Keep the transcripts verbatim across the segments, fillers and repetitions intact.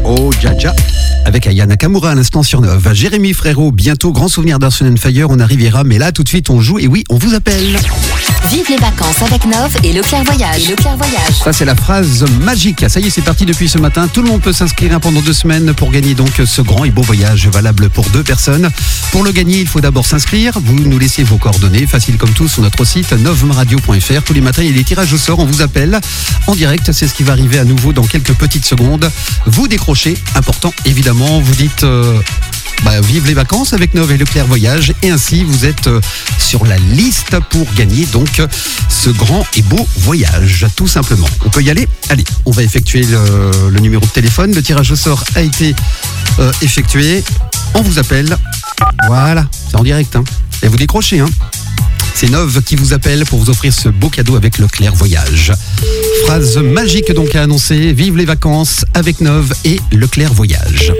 Oh, Jaja. Avec Aya Nakamura à l'instant sur Nove. Jérémy Frérot, bientôt grand souvenir d'Arsène and Fire, on arrivera, mais là tout de suite on joue et oui, on vous appelle. Vive les vacances avec Nove et Leclerc Voyage. Et Leclerc Voyage. Ça c'est la phrase magique. Ça y est, c'est parti depuis ce matin. Tout le monde peut s'inscrire pendant deux semaines pour gagner donc ce grand et beau voyage valable pour deux personnes. Pour le gagner, il faut d'abord s'inscrire. Vous nous laissez vos coordonnées, facile comme tout, sur notre site novemaradio point f r. Tous les matins, il y a des tirages au sort. On vous appelle en direct. C'est ce qui va arriver à nouveau dans quelques petites secondes. Vous décrochez, important évidemment. Vous dites euh, bah, vive les vacances avec Nove et Leclerc Voyage. Et ainsi, vous êtes euh, sur la liste pour gagner donc ce grand et beau voyage, tout simplement. On peut y aller? Allez, on va effectuer le, le numéro de téléphone. Le tirage au sort a été euh, effectué. On vous appelle. Voilà, c'est en direct. Hein. Et vous décrochez. Hein. C'est Nove qui vous appelle pour vous offrir ce beau cadeau avec Leclerc Voyage. Phrase magique donc à annoncer. Vive les vacances avec Nove et Leclerc Voyage.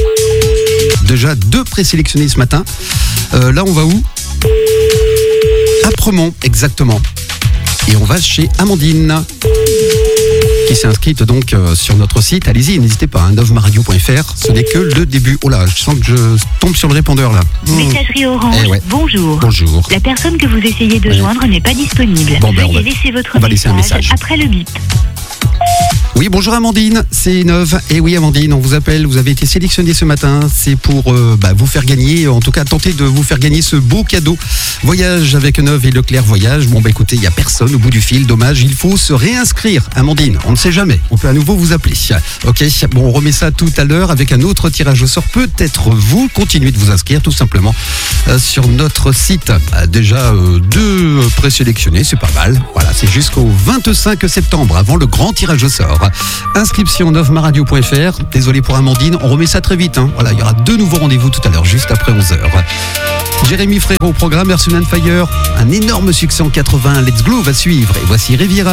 Déjà deux présélectionnés ce matin. Euh, là, on va où? À Premont, exactement. Et on va chez Amandine, qui s'est inscrite donc euh, sur notre site. Allez-y, n'hésitez pas, hein, novemaradio point f r. Ce n'est que le début. Oh là, je sens que je tombe sur le répondeur là. Messagerie Orange, Eh ouais. bonjour. Bonjour. La personne que vous essayez de Oui. joindre n'est pas disponible. Bon, ben, Veuillez on va- laisser votre on va laisser un message message. après le bip. Oui, bonjour Amandine, c'est Nove. Et oui Amandine, on vous appelle, vous avez été sélectionnée ce matin. C'est pour euh, bah, vous faire gagner, en tout cas tenter de vous faire gagner ce beau cadeau. Voyage avec Nove et Leclerc Voyage. Bon bah écoutez, il n'y a personne au bout du fil, dommage, il faut se réinscrire. Amandine, on ne sait jamais, on peut à nouveau vous appeler. Ok, bon on remet ça tout à l'heure avec un autre tirage au sort. Peut-être vous, continuez de vous inscrire tout simplement euh, sur notre site. Bah, déjà euh, deux présélectionnés, c'est pas mal. Voilà, c'est jusqu'au vingt-cinq septembre, avant le grand tirage au sort. Inscription novemaradio point f r. Désolé pour Amandine, on remet ça très vite. Hein. Voilà, il y aura deux nouveaux rendez-vous tout à l'heure, juste après onze heures. Jérémy Frérot au programme, Arsène and Fire, un énorme succès en quatre-vingts. Let's Glow va suivre. Et voici Riviera.